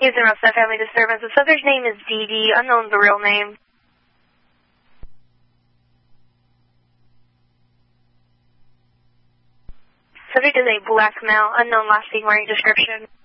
Houston Rosetta Family Disturbance. The subject's name is Dee Dee, unknown the real name. Subject is a black male, unknown last seen wearing description.